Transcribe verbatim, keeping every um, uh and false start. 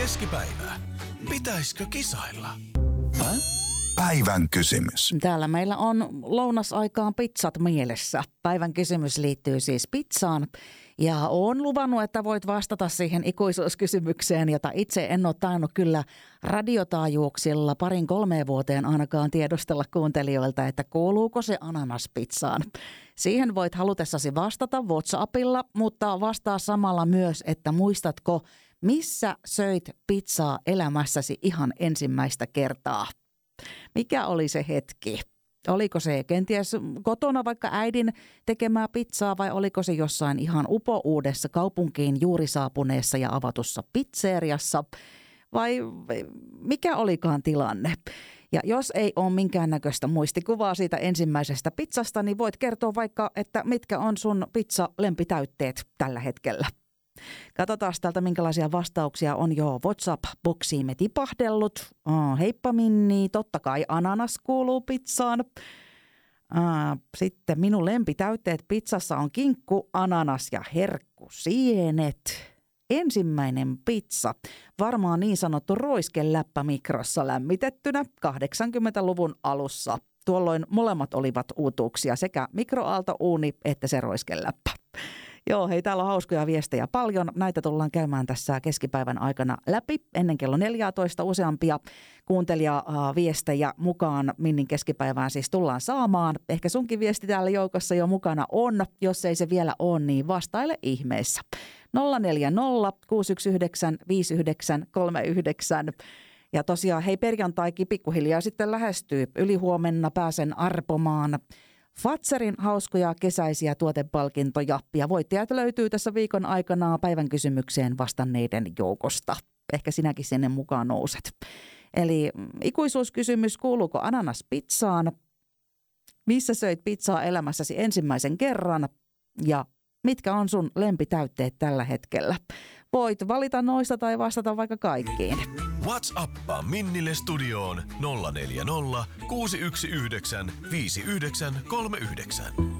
Keskipäivää. Pitäisikö kisailla? Hä? Päivän kysymys. Täällä meillä on lounasaikaan pizzat mielessä. Päivän kysymys liittyy siis pizzaan. Ja oon luvannut, että voit vastata siihen ikuisuuskysymykseen, jota itse en ole tainnut kyllä radiotaajuuksilla parin kolmeen vuoteen ainakaan tiedostella kuuntelijoilta, että kuuluuko se ananas pizzaan. Siihen voit halutessasi vastata WhatsAppilla, mutta vastaa samalla myös, että muistatko, missä söit pizzaa elämässäsi ihan ensimmäistä kertaa. Mikä oli se hetki? Oliko se kenties kotona vaikka äidin tekemää pizzaa vai oliko se jossain ihan upouudessa kaupunkiin juuri saapuneessa ja avatussa pizzeriassa? Vai mikä olikaan tilanne? Ja jos ei ole minkäännäköistä muistikuvaa siitä ensimmäisestä pizzasta, niin voit kertoa vaikka, että mitkä on sun pizza-lempitäytteet tällä hetkellä. Katsotaan täältä, minkälaisia vastauksia on jo WhatsApp-boksiimme tipahdellut. Oh, heippa Minni, totta kai ananas kuuluu pizzaan. Ah, sitten minun lempitäytteet pizzassa on kinkku, ananas ja herkkusienet. Ensimmäinen pizza, varmaan niin sanottu roiskeläppä mikrossa lämmitettynä kahdeksankymmentäluvun alussa. Tuolloin molemmat olivat uutuuksia, sekä mikroaaltouuni että se roiskeläppä. Joo, hei, täällä on hauskoja viestejä paljon. Näitä tullaan käymään tässä keskipäivän aikana läpi. Ennen kello neljätoista useampia kuuntelijaviestejä mukaan Minnin keskipäivään siis tullaan saamaan. Ehkä sunkin viesti täällä joukossa jo mukana on. Jos ei se vielä ole, niin vastaile ihmeessä. nolla neljä nolla, kuusi yksi yhdeksän, viisi yhdeksän, kolme yhdeksän. Ja tosiaan, hei, perjantaikin pikkuhiljaa sitten lähestyy. Ylihuomenna pääsen arpomaan Fatserin hauskoja kesäisiä tuotepalkintoja, ja voittajat löytyy tässä viikon aikana päivän kysymykseen vastanneiden joukosta. Ehkä sinäkin sinne mukaan nouset. Eli ikuisuuskysymys, kuuluuko ananas pizzaan? Missä söit pizzaa elämässäsi ensimmäisen kerran? Ja mitkä on sun lempitäytteet tällä hetkellä? Voit valita noista tai vastata vaikka kaikkiin. WhatsAppaa Minnille studioon nolla neljä nolla, kuusi yksi yhdeksän, viisi yhdeksän, kolme yhdeksän.